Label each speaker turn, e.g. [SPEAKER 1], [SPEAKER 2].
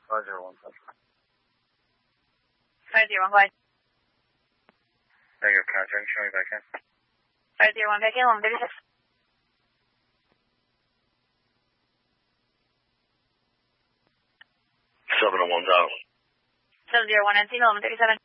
[SPEAKER 1] 501.
[SPEAKER 2] 501, go ahead.
[SPEAKER 1] Negative contact, showing back in.
[SPEAKER 2] 501, back in, 136.
[SPEAKER 1] 701 down.
[SPEAKER 2] 701, Encino, 137.